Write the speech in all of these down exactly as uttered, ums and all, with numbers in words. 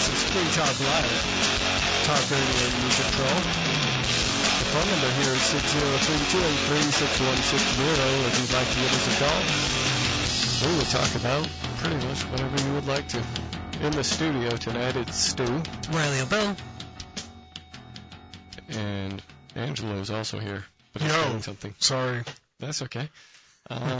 This is Free Talk Live. Talk Radio Music Troll. The phone number here is six zero three two eight three six one six zero if you'd like to give us a call. We will talk about pretty much whatever you would like to. In the studio tonight, it's Stu. Riley O'Bill. And Angelo's also here. But he's Yo, doing something. Sorry. That's okay. Uh,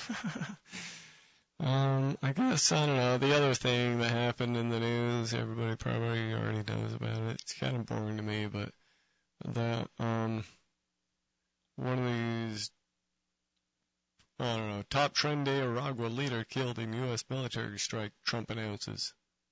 um, I guess, I don't know, the other thing that happened in the news, everybody probably already knows about it. It's kind of boring to me, but that, um, one of these, I don't know, top Tren de Aragua leader killed in U S military strike, Trump announces.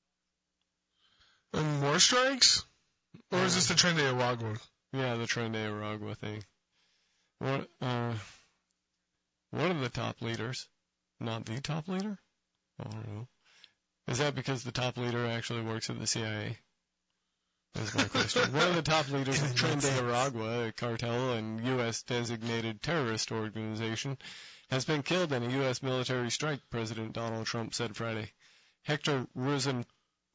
And more strikes? Or is this the Tren de Aragua? Yeah, the Tren de Aragua thing. What, uh, one of the top leaders, not the top leader? I don't know. Is that because the top leader actually works at the C I A? That's my question. One of the top leaders of Tren de Aragua, a cartel and U S designated terrorist organization, has been killed in a U S military strike, President Donald Trump said Friday. Hector Rosen,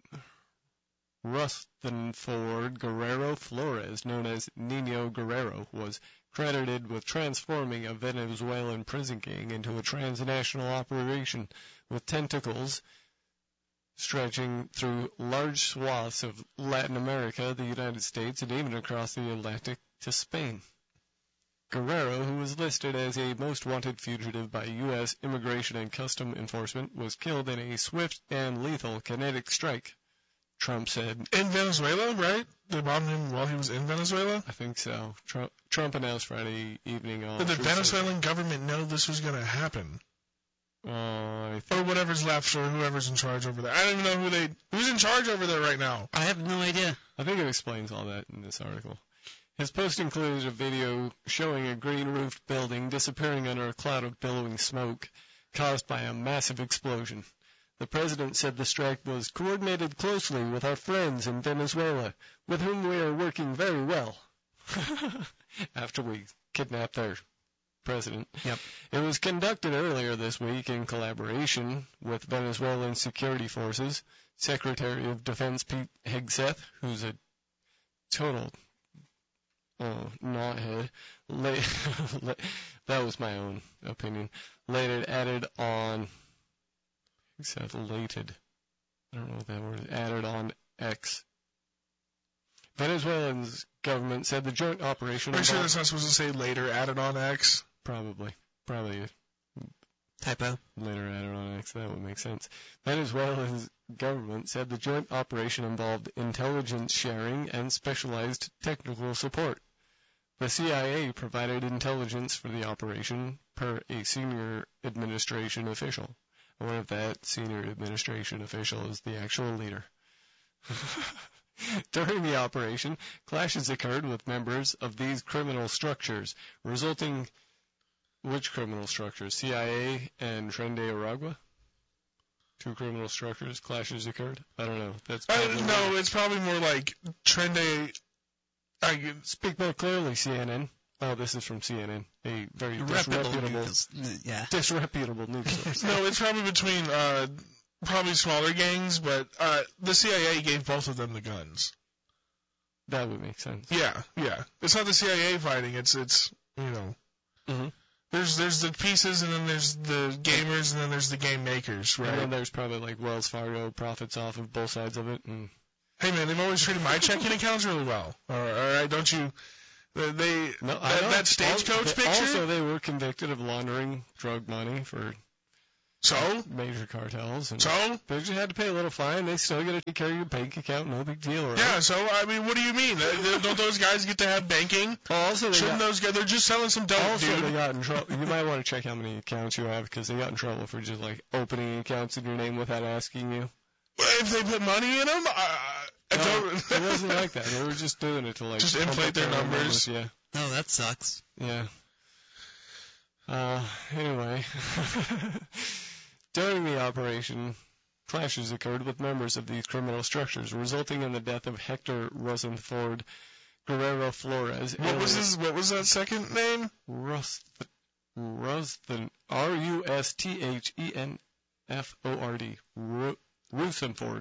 Rutherford Guerrero Flores, known as Nino Guerrero, was credited with transforming a Venezuelan prison gang into a transnational operation with tentacles stretching through large swaths of Latin America, the United States, and even across the Atlantic to Spain. Guerrero, who was listed as a most wanted fugitive by U S Immigration and Custom Enforcement, was killed in a swift and lethal kinetic strike, Trump said. In Venezuela, right? They bombed him while he was in Venezuela? I think so. Trump, Trump announced Friday evening on... Did the Truth Venezuelan Social. government know this was going to happen? Uh, I Or whatever's left, or whoever's in charge over there. I don't even know who they... Who's in charge over there right now? I have no idea. I think it explains all that in this article. His post included a video showing a green-roofed building disappearing under a cloud of billowing smoke caused by a massive explosion. The president said the strike was coordinated closely with our friends in Venezuela, with whom we are working very well. After we kidnapped their president. Yep. It was conducted earlier this week in collaboration with Venezuelan security forces. Secretary of Defense Pete Hegseth, who's a total oh, knothead, la- that was my own opinion, later added on... Except elated. I don't know what that word is. Added on X. Venezuela's government said the joint operation... Are you sure that's not supposed to say later added on X? Probably. Probably. Typo. Later added on X. That would make sense. Venezuela's government said the joint operation involved intelligence sharing and specialized technical support. The C I A provided intelligence for the operation per a senior administration official. I wonder if that senior administration official is the actual leader. During the operation, clashes occurred with members of these criminal structures, resulting... Which criminal structures? C I A and Tren de Aragua? Two criminal structures, clashes occurred? I don't know. That's I probably don't know. It's probably more like Tren de... I, Speak more clearly, C N N. Oh, this is from C N N. A very Reputable disreputable, news. Yeah. disreputable news source. no, it's probably between uh, probably smaller gangs, but uh, the C I A gave both of them the guns. That would make sense. Yeah, yeah. It's not the C I A fighting. It's it's you know. Mm-hmm. There's there's the pieces, and then there's the gamers, and then the's the game makers, right? And then there's probably like Wells Fargo profits off of both sides of it. And hey man, they've always treated my checking accounts really well. All right, all right don't you? They no, that, that stagecoach also, picture. Also, they were convicted of laundering drug money for so major cartels. And so they just had to pay a little fine. They still got to take care of your bank account. No big deal, right? Yeah. So I mean, what do you mean? Don't those guys get to have banking? Also, they Shouldn't got, those guys? They're just selling some dope, also dude. they got in trouble. You might want to check how many accounts you have because they got in trouble for just like opening accounts in your name without asking you. If they put money in them, I, I no, don't. It wasn't like that. They were just doing it to like just pump inflate up their numbers. numbers. Yeah. Oh, that sucks. Yeah. Uh, anyway. During the operation, clashes occurred with members of these criminal structures, resulting in the death of Hector Rutherford Guerrero Flores. What was his? What was that second name? Rust, Rutherford, R U S T H E N F O R D. Rutherford.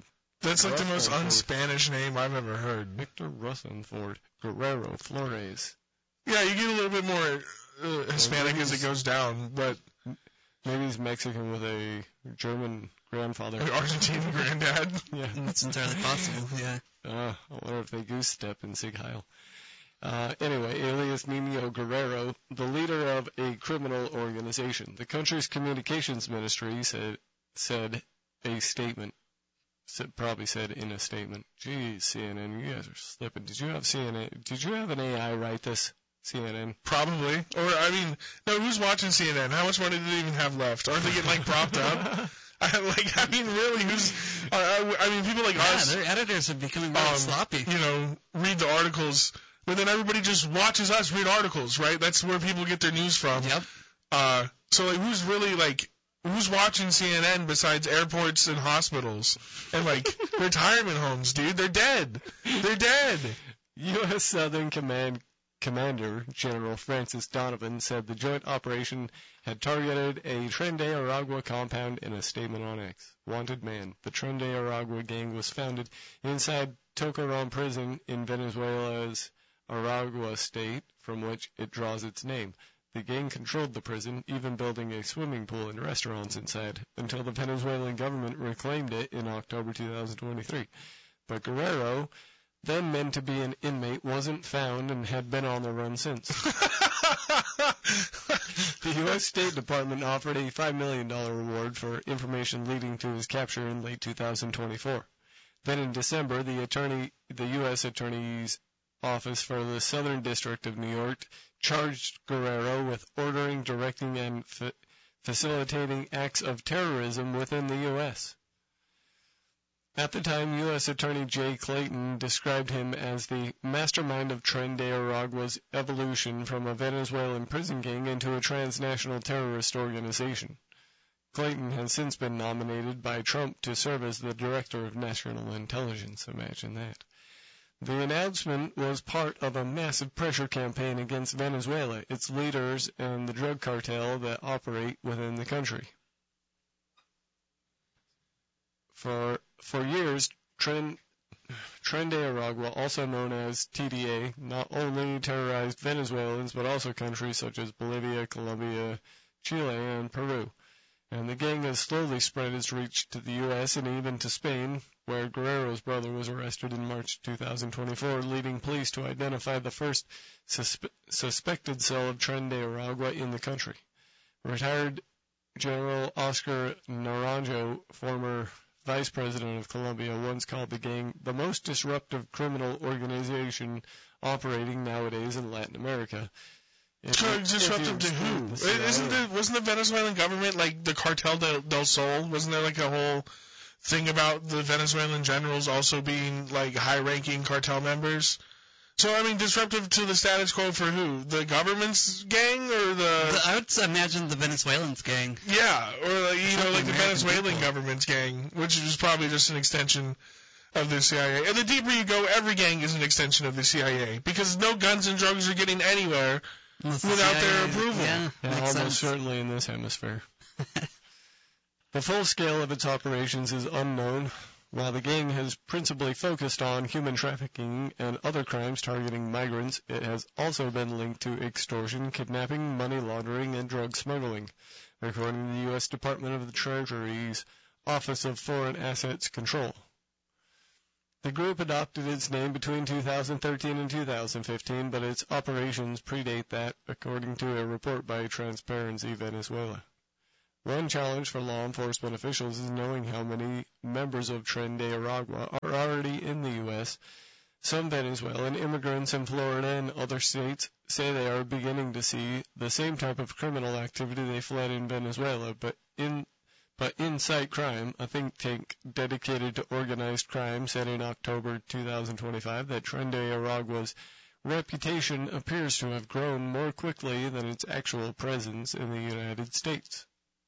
That's like the most Rutherford. un-Spanish name I've ever heard. Victor Rutherford Guerrero Flores. Yeah, you get a little bit more uh, Hispanic as it goes down, but Maybe he's Mexican with a German grandfather. an Argentine granddad. Yeah. That's entirely possible, yeah. Uh, I wonder if they goose step in Sig Heil. Uh, anyway, alias Nino Guerrero, the leader of a criminal organization. The country's communications ministry said said a statement. Said, probably said in a statement. Geez, C N N, you guys are slipping. Did you have C N N? Did you have an A I write this? C N N. Probably. Or, I mean, no, who's watching C N N? How much money do they even have left? Aren't they getting, like, propped up? I, like, I mean, really, who's, uh, I, I mean, people like Yeah, us, their editors are becoming very um, sloppy. you know, read the articles, but then everybody just watches us read articles, right? That's where people get their news from. Yep. Uh, so, like, who's really, like, who's watching C N N besides airports and hospitals and, like, retirement homes, dude? They're dead. They're dead. U S. Southern Command Commander General Francis Donovan said the joint operation had targeted a Tren de Aragua compound in a statement on X. Wanted man. The Tren de Aragua gang was founded inside Tocoron prison in Venezuela's Aragua state, from which it draws its name. The gang controlled the prison, even building a swimming pool and restaurants inside, until the Venezuelan government reclaimed it in October two thousand twenty-three. But Guerrero, then meant to be an inmate, wasn't found and had been on the run since. The U S. State Department offered a five million dollars reward for information leading to his capture in late two thousand twenty-four. Then in December, the attorney, the U S. Attorney's Office for the Southern District of New York charged Guerrero with ordering, directing, and fa- facilitating acts of terrorism within the U S. At the time, U S. Attorney Jay Clayton described him as the mastermind of Tren de Aragua's evolution from a Venezuelan prison gang into a transnational terrorist organization. Clayton has since been nominated by Trump to serve as the Director of National Intelligence. Imagine that. The announcement was part of a massive pressure campaign against Venezuela, its leaders, and the drug cartel that operate within the country. For for years, Tren, Tren de Aragua, also known as T D A, not only terrorized Venezuelans but also countries such as Bolivia, Colombia, Chile, and Peru. And the gang has slowly spread its reach to the U S and even to Spain, where Guerrero's brother was arrested in March two thousand twenty-four, leading police to identify the first suspe- suspected cell of Tren de Aragua in the country. Retired General Oscar Naranjo, former Vice President of Colombia, once called the gang the most disruptive criminal organization operating nowadays in Latin America. If you- Disruptive if you to who? exclude the C I A. Isn't the, wasn't the Venezuelan government like the Cartel del, del Sol? Wasn't there like a whole thing about the Venezuelan generals also being like high-ranking cartel members? So, I mean, disruptive to the status quo for who? The government's gang or the... The- I would imagine the Venezuelans gang. Yeah, or like, you know, like the American Venezuelan people. government's gang, which is probably just an extension of the C I A. And the deeper you go, every gang is an extension of the C I A, because no guns and drugs are getting anywhere Unless the without C I A their approval. Yeah, Yeah, makes almost sense. certainly in this hemisphere. The full scale of its operations is unknown. While the gang has principally focused on human trafficking and other crimes targeting migrants, it has also been linked to extortion, kidnapping, money laundering, and drug smuggling, according to the U S. Department of the Treasury's Office of Foreign Assets Control. The group adopted its name between two thousand thirteen and two thousand fifteen, but its operations predate that, according to a report by Transparency Venezuela. One challenge for law enforcement officials is knowing how many members of Tren de Aragua are already in the U S. Some Venezuelan immigrants in Florida and other states say they are beginning to see the same type of criminal activity they fled in Venezuela, but in but Insight Crime, a think tank dedicated to organized crime, said in October two thousand twenty-five that Tren de Aragua's reputation appears to have grown more quickly than its actual presence in the United States.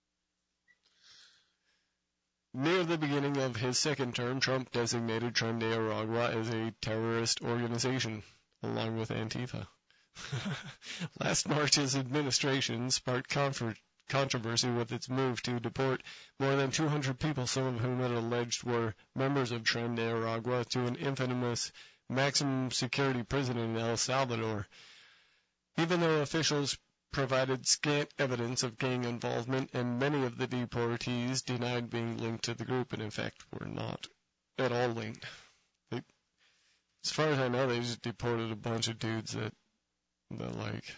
Near the beginning of his second term, Trump designated Tren de Aragua as a terrorist organization, along with Antifa. Last March, his administration sparked confer- controversy with its move to deport more than two hundred people, some of whom it alleged were members of Tren de Aragua, to an infamous maximum security prison in El Salvador. Even though officials provided scant evidence of gang involvement, and many of the deportees denied being linked to the group, and in fact were not at all linked. They, as far as I know, they just deported a bunch of dudes that, that like,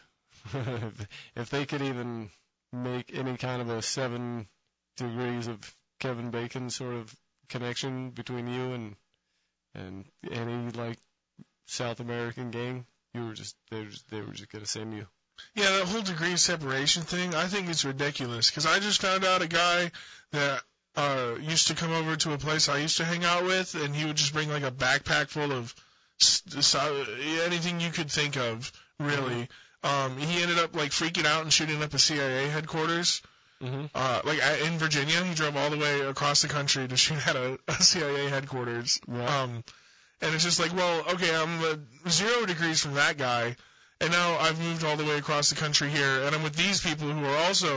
if they could even make any kind of a seven degrees of Kevin Bacon sort of connection between you and and any like South American gang, you were just they were just, they were just gonna send you. Yeah, that whole degree of separation thing, I think it's ridiculous. Because I just found out a guy that uh used to come over to a place I used to hang out with, and he would just bring like a backpack full of st- anything you could think of, really. Um, he ended up like freaking out and shooting up a C I A headquarters. Mm-hmm. Uh, like in Virginia, he drove all the way across the country to shoot at a, a C I A headquarters. Yeah. Um, and it's just like, well, okay, I'm uh, zero degrees from that guy, and now I've moved all the way across the country here, and I'm with these people who are also,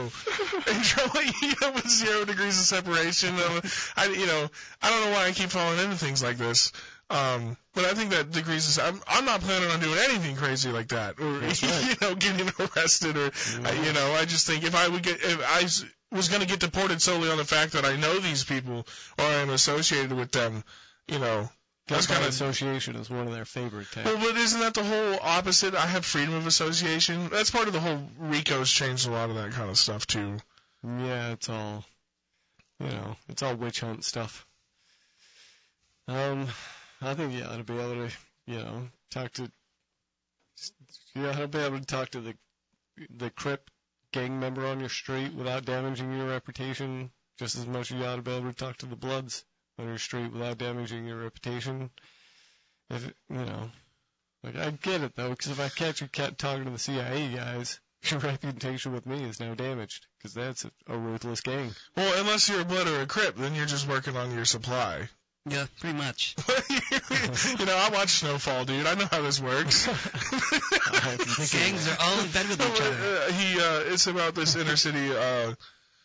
you know, with zero degrees of separation. Um, I, you know, I don't know why I keep falling into things like this. Um, but I think that degrees of, I'm, I'm not planning on doing anything crazy like that, or, right. you know, getting arrested, or, Yeah. uh, you know, I just think if I would get, if I s- was going to get deported solely on the fact that I know these people, or I'm associated with them, you know, that's Gun kind of, association is one of their favorite tags. well, but isn't that the whole opposite? I have freedom of association. That's part of the whole RICO's changed a lot of that kind of stuff too. Yeah, it's all, you know, it's all witch hunt stuff. Um, I think you ought to be able to, you know, talk to, you ought to be able to talk to the, the Crip gang member on your street without damaging your reputation, just as much as you ought to be able to talk to the Bloods on your street without damaging your reputation. If it, you know, like I get it though, because if I catch you cat talking to the C I A guys, your reputation with me is now damaged, because that's a, a ruthless gang. Well, unless you're a Blood or a Crip, then you're just working on your supply. Yeah, pretty much. You know, I watch Snowfall, dude. I know how this works. The gangs are all in bed with each other. Uh, he, uh, it's about this inner city, uh,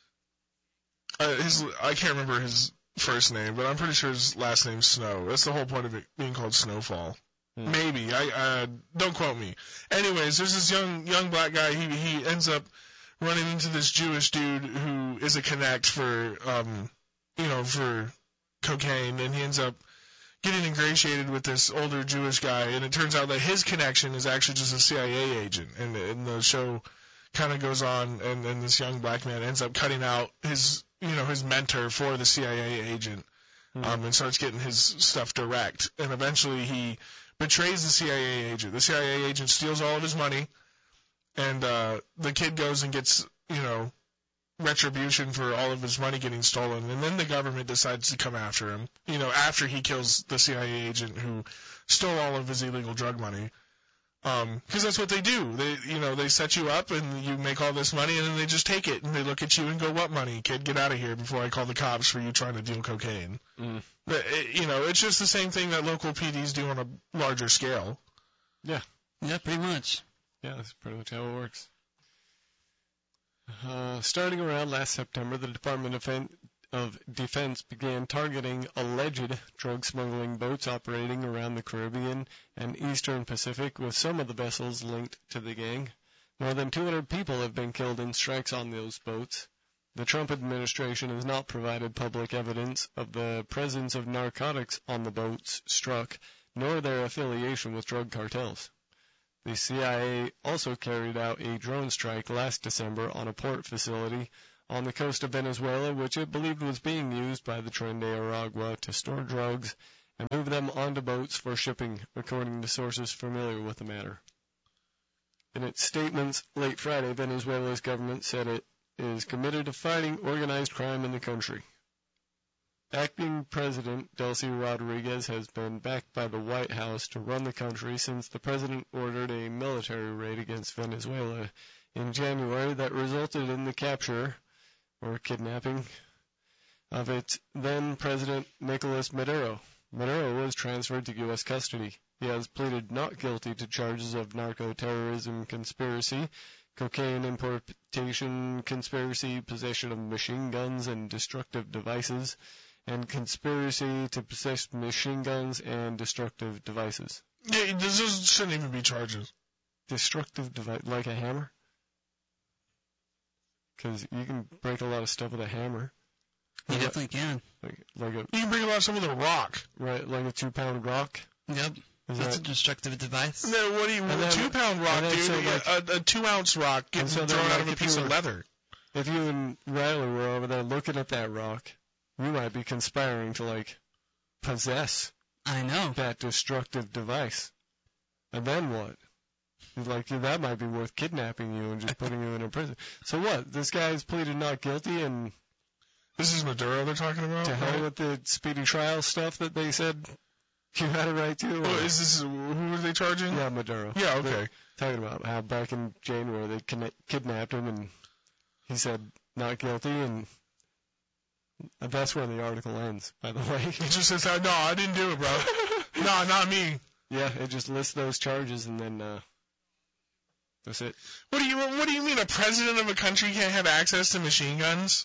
uh, his, I can't remember his first name, but I'm pretty sure his last name's Snow. That's the whole point of it being called Snowfall. Hmm. Maybe. I, uh, don't quote me. Anyways, there's this young, young black guy. He, he ends up running into this Jewish dude who is a connect for, um, you know, for cocaine, and he ends up getting ingratiated with this older Jewish guy, and it turns out that his connection is actually just a C I A agent, and, and the show kind of goes on, and, and this young black man ends up cutting out his, you know, his mentor for the C I A agent, Hmm. um, and starts getting his stuff direct, and eventually he betrays the C I A agent. The C I A agent steals all of his money, and uh, the kid goes and gets, you know, retribution for all of his money getting stolen, and then the government decides to come after him, you know, after he kills the C I A agent who stole all of his illegal drug money. Um, because that's what they do. They, you know, they set you up and you make all this money, and then they just take it and they look at you and go, "What money, kid? Get out of here before I call the cops for you trying to deal cocaine." Mm. But it, you know, it's just the same thing that local P Ds do on a larger scale. Yeah. Yeah, pretty much. Yeah, that's pretty much how it works. Uh, starting around last September, the Department of Defense, of Defense began targeting alleged drug smuggling boats operating around the Caribbean and Eastern Pacific, with some of the vessels linked to the gang. More than two hundred people have been killed in strikes on those boats. The Trump administration has not provided public evidence of the presence of narcotics on the boats struck, nor their affiliation with drug cartels. The C I A also carried out a drone strike last December on a port facility on the coast of Venezuela, which it believed was being used by the Tren de Aragua to store drugs and move them onto boats for shipping, according to sources familiar with the matter. In its statements late Friday, Venezuela's government said it is committed to fighting organized crime in the country. Acting President Delcy Rodriguez has been backed by the White House to run the country since the president ordered a military raid against Venezuela in January that resulted in the capture, or kidnapping, of its then-President Nicolas Maduro. Maduro was transferred to U S custody. He has pleaded not guilty to charges of narco-terrorism conspiracy, cocaine importation conspiracy, possession of machine guns and destructive devices, and conspiracy to possess machine guns and destructive devices. Yeah, those shouldn't even be charges. Destructive device, like a hammer? Because you can break a lot of stuff with a hammer. You Like- definitely can. Like, like a You can bring a lot of stuff with a rock. right, like a two-pound rock. Yep. Is It's a that, destructive device. No, what do you? And A then- two-pound rock, and then dude. so, like- a, a two-ounce rock getting And so then, thrown out like, of a if piece you of were- leather. if you and Riley were over there looking at that rock, you might be conspiring to like possess I know. that destructive device. And then what? Like that might be worth kidnapping you and just putting you in a prison. So what? This guy's pleaded not guilty, and This is Maduro they're talking about. to hell right? with the speedy trial stuff that they said you had a right to. Oh, or- is this who are they charging? yeah, Maduro. Yeah, okay. Talking about how back in January they kidna- kidnapped him, and he said not guilty, and that's where the article ends, by the way. He just says, "No, I didn't do it, bro. No, not me." Yeah, it just lists those charges, and then uh, that's it. What do you What do you mean? A president of a country can't have access to machine guns?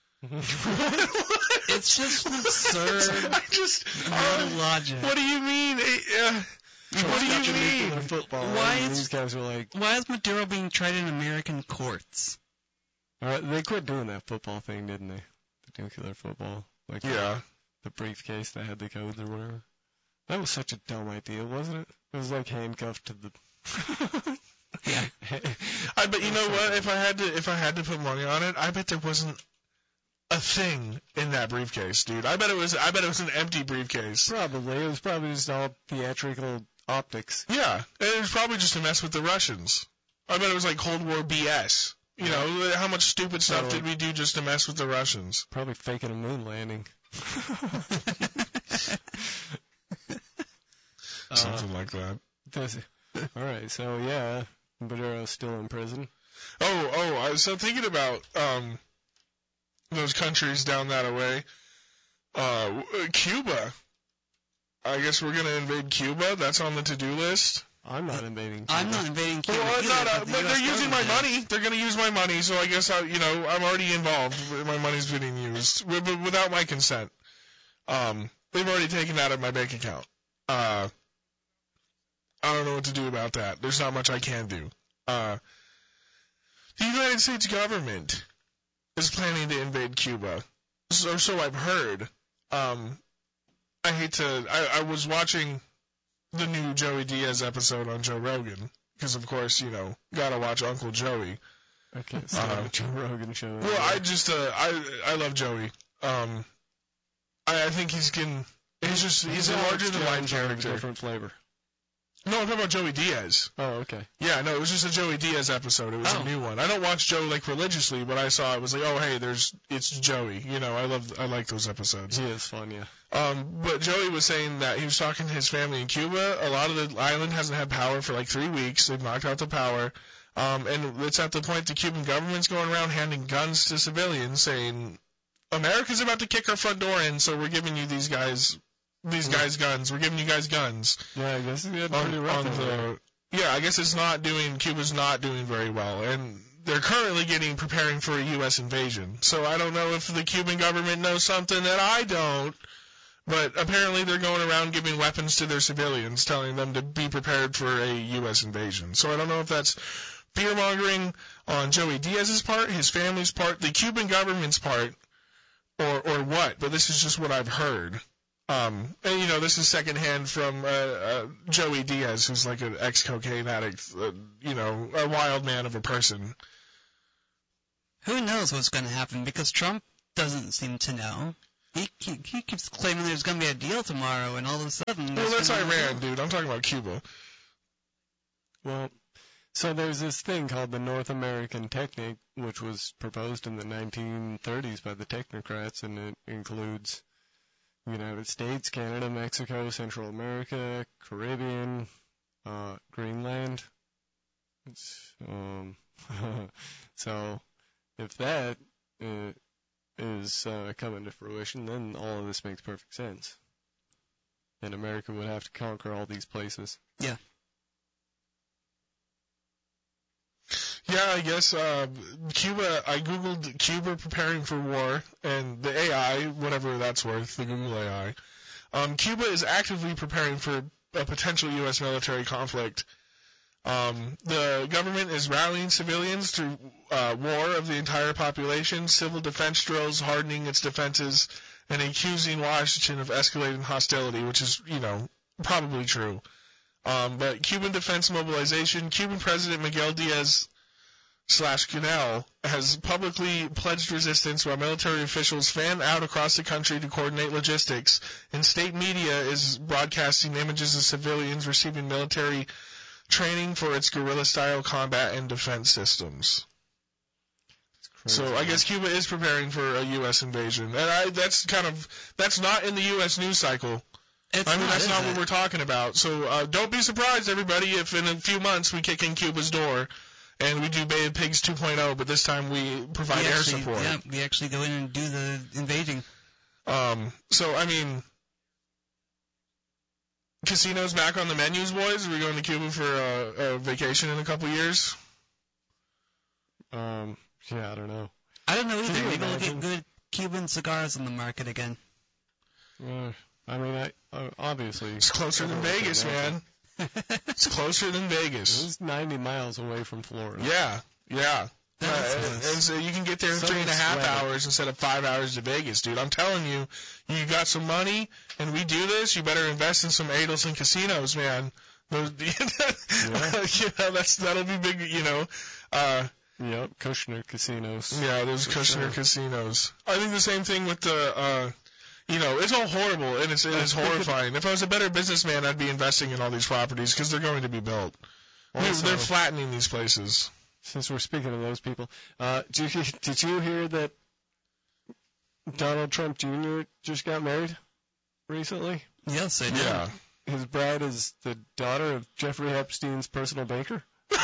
It's just absurd. I just. No uh, logic. what do you mean? Uh, what do you mean? Nuclear football. Why and is- these guys were like, Why is Maduro being tried in American courts? all right, they quit doing that football thing, didn't they? The nuclear football, like Yeah. the briefcase that had the codes or whatever. That was such a dumb idea, wasn't it? It was like handcuffed to the. Yeah. I bet you know what? If I had to, if I had to put money on it, I bet there wasn't a thing in that briefcase, dude. I bet it was. I bet it was an empty briefcase. Probably. It was probably just all theatrical optics. Yeah, it was probably just to mess with the Russians. I bet it was like Cold War B S. You know, how much stupid stuff Totally. did we do just to mess with the Russians? Probably faking a moon landing. Something like that. Does it? All right, so yeah, Maduro's still in prison. Oh, oh, I was so thinking about um those countries down that way. Uh, Cuba. I guess we're gonna invade Cuba. That's on the to-do list. I'm not invading Cuba. I'm not invading Cuba Well, either, not, uh, but the but U S they're using my government is. money. They're gonna use my money, so I guess I, you know, I'm already involved. My money's being used, but but without my consent. Um, they've already taken that out of my bank account. Uh, I don't know what to do about that. There's not much I can do. Uh, the United States government is planning to invade Cuba, so so I've heard. Um, I hate to. I, I was watching the new Joey Diaz episode on Joe Rogan because, of course, you know, gotta watch Uncle Joey. I can't stand Uh, the Joe Rogan show. Well, I just uh, I I love Joey. Um, I, I think he's getting. He's just he's a Alex larger than life Jones with a character. different flavor. No, I'm talking about Joey Diaz. Oh, okay. Yeah, no, it was just a Joey Diaz episode. It was Oh. a new one. I don't watch Joe like religiously, but I saw it was like, oh hey, there's it's Joey. You know, I love I like those episodes. He is fun, yeah. Um, but Joey was saying that he was talking to his family in Cuba. A lot of the island hasn't had power for like three weeks. They've knocked out the power. Um, and it's at the point the Cuban government's going around handing guns to civilians saying, America's about to kick our front door in, so we're giving you these guys, these guys guns. We're giving you guys guns. Yeah, I guess he had On, pretty rough on over there. the, yeah, I guess it's not doing, Cuba's not doing very well. And they're currently getting, preparing for a U S invasion. So I don't know if the Cuban government knows something that I don't. But apparently they're going around giving weapons to their civilians, telling them to be prepared for a U S invasion. So I don't know if that's fear-mongering on Joey Diaz's part, his family's part, the Cuban government's part, or or what. But this is just what I've heard. Um, and, you know, this is secondhand from uh, uh, Joey Diaz, who's like an ex-cocaine addict, uh, you know, a wild man of a person. Who knows what's going to happen, because Trump doesn't seem to know. He, he, he keeps claiming there's going to be a deal tomorrow, and all of a sudden... Well, there's that's gonna be a Iran, deal. dude. I'm talking about Cuba. Well, so there's this thing called the North American Technique, which was proposed in the nineteen thirties by the technocrats, and it includes United States, Canada, Mexico, Central America, Caribbean, uh, Greenland. It's, um, so if that uh, is uh, coming to fruition, then all of this makes perfect sense. And America would have to conquer all these places. Yeah, Yeah, I guess uh, Cuba, I googled Cuba preparing for war, and the A I, whatever that's worth, the Google A I, um, Cuba is actively preparing for a potential U S military conflict. Um, the government is rallying civilians through uh, war of the entire population, civil defense drills, hardening its defenses, and accusing Washington of escalating hostility, which is, you know, probably true. Um, but Cuban defense mobilization, Cuban President Miguel Diaz slash Canel has publicly pledged resistance while military officials fan out across the country to coordinate logistics, and state media is broadcasting images of civilians receiving military training for its guerrilla-style combat and defense systems. So I guess Cuba is preparing for a U S invasion, and I, that's kind of that's not in the U S news cycle. It's I mean, not, that's is not it? what we're talking about. So uh, don't be surprised, everybody, if in a few months we kick in Cuba's door and we do Bay of Pigs two point oh, but this time we provide we air actually, support. Yeah, we actually go in and do the invading. Um, so, I mean, casinos back on the menus, boys? Are we going to Cuba for a, a vacation in a couple years? Um, yeah, I don't know. I don't know Can either. you Maybe we'll imagine? get good Cuban cigars on the market again. Uh, I mean, I uh, obviously. It's closer than everyone can Vegas, imagine. man. It's closer than Vegas. It's ninety miles away from Florida. Yeah, yeah. Uh, That's and, close. and so you can get there in So three and a half sweaty. hours instead of five hours to Vegas, dude. I'm telling you, you got some money and we do this, you better invest in some Adelson casinos, man. Those, you know, that's that'll be big, you know. Uh, Yep, Kushner casinos. yeah, those For Kushner sure. casinos. I think the same thing with the, uh, you know, it's all horrible and it's, it's I think it- horrifying. If I was a better businessman, I'd be investing in all these properties because they're going to be built. They're, Also, they're flattening these places. since we're speaking of those people, uh, did you did you hear that Donald Trump Junior just got married recently? Yes, I do. Yeah. His bride is the daughter of Jeffrey Epstein's personal banker.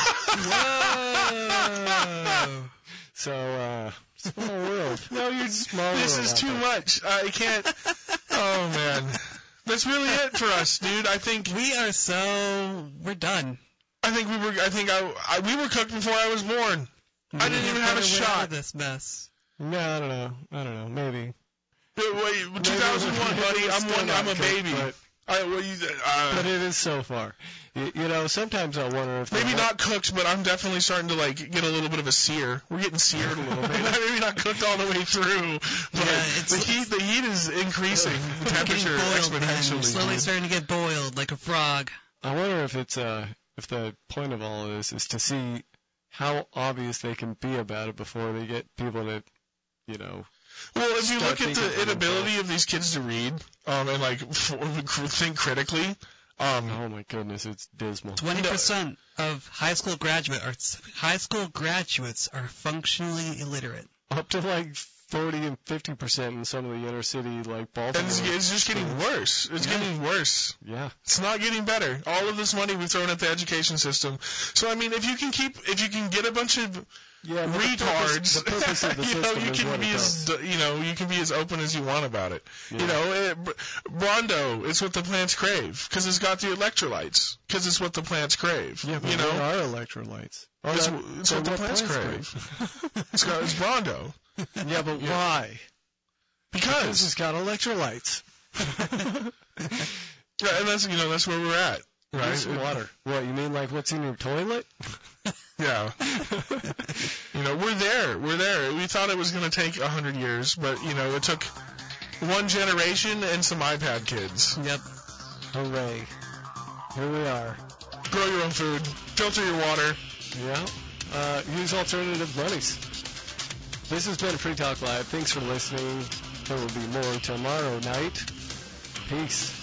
Whoa! So, uh, small world. No, you're small This world is out too there. much. I can't. Oh man, that's really it for us, dude. I think We are so we're done. I think we were. I think I, I we were cooked before I was born. I didn't even have a Better way out shot. of this mess. No, I don't know. I don't know. Maybe. Uh, Wait, two thousand one, buddy. I'm one. I'm a baby. But, I, well, you, uh, but it is so far. You, you know, sometimes I wonder if they maybe might- not cooked, but I'm definitely starting to like get a little bit of a sear. We're getting seared a little bit. Maybe not cooked all the way through, but Yeah, it's- the heat. The heat is increasing. The Getting temperature boiled, man. exponentially. Slowly dude. starting to get boiled like a frog. I wonder if it's uh if the point of all of this is to see how obvious they can be about it before they get people to, you know. Well, if you Start look at thinking the for inability of these kids to read um, and like f- think critically, um, Oh my goodness, it's dismal. Twenty percent of high school graduate or high school graduates are functionally illiterate. Up to like forty and fifty percent in some of the inner city, like and Baltimore. it's, it's just getting worse. It's Yeah. getting worse. Yeah. It's not getting better. All of this money we've thrown at the education system. So I mean, if you can keep, if you can get a bunch of Yeah. but the retards, purpose- The purpose of the you know, system you is can what be it as, does. you know, you can be as open as you want about it. Yeah. You know, it, Br- Brondo, it's what the plants crave because it's got the electrolytes. Because it's what the plants crave. Yeah, but you there know, are electrolytes. it's, That- it's they're what the plants plants crave. it's got it's Brondo Yeah, but why? Because because it's got electrolytes. yeah, and that's you know that's where we're at. Right? Use some water. What, you mean like what's in your toilet? Yeah. You know, we're there. We're there. We thought it was going to take a hundred years, but you know, it took one generation and some iPad kids. Yep. Hooray. Here we are. Grow your own food. Filter your water. Yeah. Uh, use alternative monies. This has been Free Talk Live. Thanks for listening. There will be more tomorrow night. Peace.